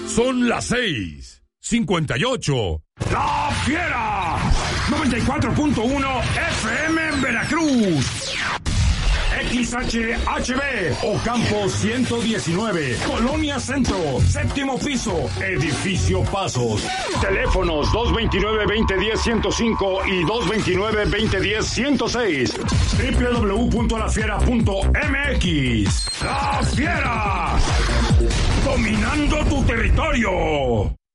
Son las 6:58. ¡La Fiera! 94.1 FM en Veracruz. XHHB, Ocampo 119, Colonia Centro, séptimo piso, Edificio Pasos. Teléfonos 229-2010-105 y 229-2010-106. www.lafiera.mx. ¡La Fiera! Dominando tu territorio.